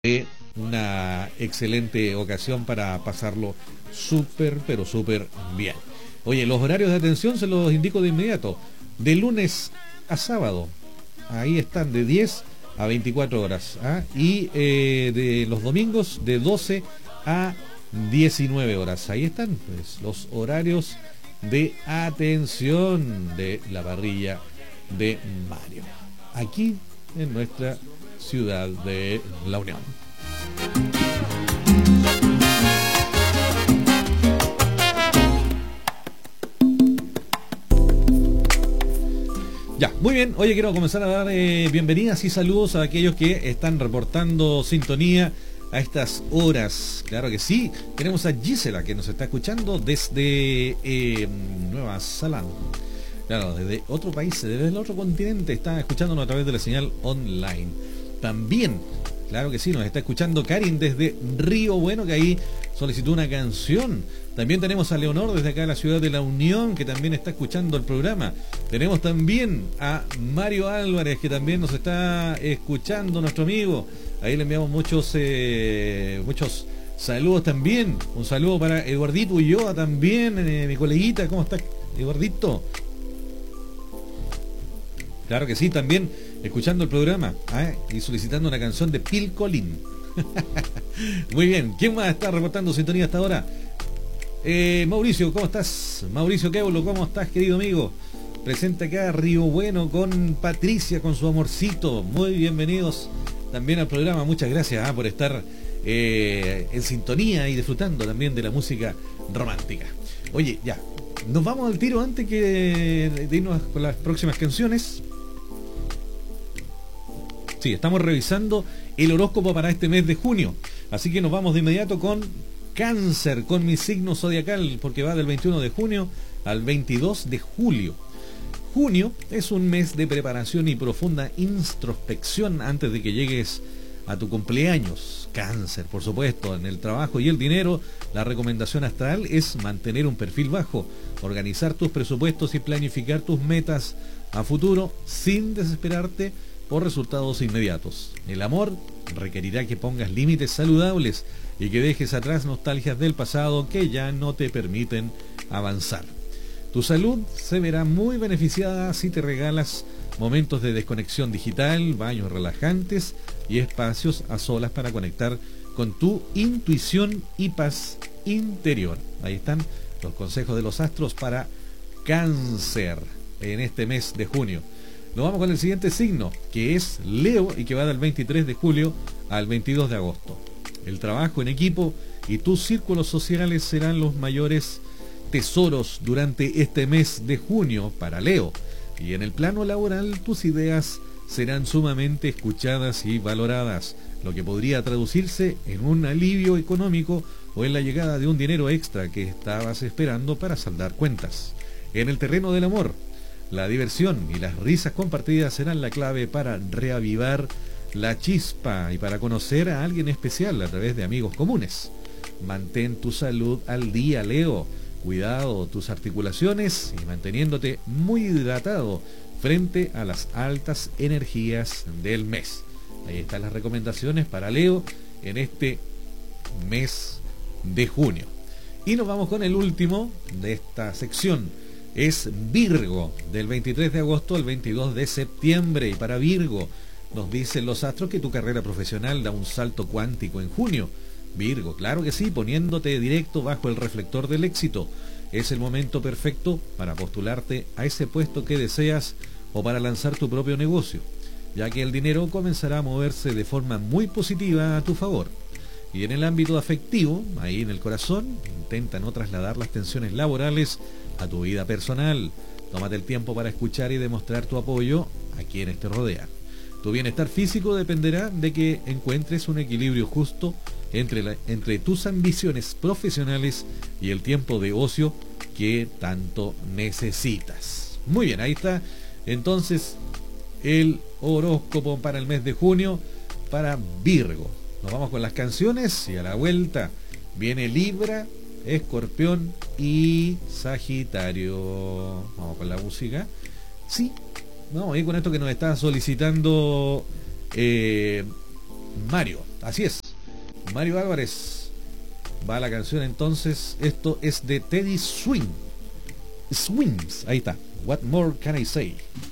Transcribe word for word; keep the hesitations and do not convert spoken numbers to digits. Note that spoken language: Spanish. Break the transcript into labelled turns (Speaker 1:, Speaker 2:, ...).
Speaker 1: de una excelente ocasión para pasarlo súper, pero súper bien. Oye, los horarios de atención se los indico de inmediato. De lunes a sábado, ahí están de diez a veinticuatro horas. ¿ah? Y eh, de los domingos de doce a diecinueve horas. Ahí están pues, los horarios de atención de la parrilla de Mario. Aquí en nuestra ciudad de La Unión. Ya, muy bien. Oye, quiero comenzar a dar eh, bienvenidas y saludos a aquellos que están reportando sintonía a estas horas. Claro que sí. Tenemos a Gisela que nos está escuchando desde eh, Nueva Zelanda. Claro, desde otro país, desde el otro continente, está escuchándonos a través de la señal online. También, claro que sí, nos está escuchando Karin desde Río Bueno, que ahí solicitó una canción. También tenemos a Leonor desde acá de la ciudad de La Unión, que también está escuchando el programa. Tenemos también a Mario Álvarez, que también nos está escuchando, nuestro amigo. Ahí le enviamos muchos, eh, muchos saludos también. Un saludo para Eduardito Ulloa también, eh, mi coleguita. ¿Cómo estás, Eduardito? Claro que sí, también escuchando el programa ¿eh? y solicitando una canción de Phil Collins. Muy bien, ¿quién más está reportando sintonía hasta ahora? Eh, Mauricio, ¿cómo estás? Mauricio Queulo, ¿cómo estás, querido amigo? Presente acá Río Bueno con Patricia, con su amorcito. Muy bienvenidos también al programa. Muchas gracias ¿eh? por estar eh, en sintonía y disfrutando también de la música romántica. Oye, ya, nos vamos al tiro antes que de irnos con las próximas canciones. Sí, estamos revisando el horóscopo para este mes de junio. Así que nos vamos de inmediato con Cáncer, con mi signo zodiacal, porque va del veintiuno de junio al veintidós de julio. Junio es un mes de preparación y profunda introspección antes de que llegues a tu cumpleaños. Cáncer, por supuesto, en el trabajo y el dinero, la recomendación astral es mantener un perfil bajo, organizar tus presupuestos y planificar tus metas a futuro sin desesperarte por resultados inmediatos. El amor requerirá que pongas límites saludables y que dejes atrás nostalgias del pasado que ya no te permiten avanzar. Tu salud se verá muy beneficiada si te regalas momentos de desconexión digital, baños relajantes y espacios a solas para conectar con tu intuición y paz interior. Ahí están los consejos de los astros para Cáncer en este mes de junio. Nos vamos con el siguiente signo, que es Leo y que va del veintitrés de julio al veintidós de agosto. El trabajo en equipo y tus círculos sociales serán los mayores tesoros durante este mes de junio para Leo. Y en el plano laboral, tus ideas serán sumamente escuchadas y valoradas, lo que podría traducirse en un alivio económico o en la llegada de un dinero extra que estabas esperando para saldar cuentas. En el terreno del amor, la diversión y las risas compartidas serán la clave para reavivar la chispa y para conocer a alguien especial a través de amigos comunes. Mantén tu salud al día, Leo. Cuidado tus articulaciones y manteniéndote muy hidratado frente a las altas energías del mes. Ahí están las recomendaciones para Leo en este mes de junio. Y nos vamos con el último de esta sección. Es Virgo, del veintitrés de agosto al veintidós de septiembre. Y para Virgo, nos dicen los astros que tu carrera profesional da un salto cuántico en junio. Virgo, claro que sí, poniéndote directo bajo el reflector del éxito. Es el momento perfecto para postularte a ese puesto que deseas o para lanzar tu propio negocio, ya que el dinero comenzará a moverse de forma muy positiva a tu favor. Y en el ámbito afectivo, ahí en el corazón, intenta no trasladar las tensiones laborales a tu vida personal. Tómate el tiempo para escuchar y demostrar tu apoyo a quienes te rodean. Tu bienestar físico dependerá de que encuentres un equilibrio justo entre, la, entre tus ambiciones profesionales y el tiempo de ocio que tanto necesitas. Muy bien, ahí está entonces el horóscopo para el mes de junio para Virgo. Nos vamos con las canciones y a la vuelta viene Libra, Escorpión y Sagitario. Vamos con la música. Sí, vamos a ir con esto que nos está solicitando eh, Mario. Así es, Mario Álvarez. Va la canción entonces. Esto es de Teddy Swing. Swings, ahí está. What more can I say?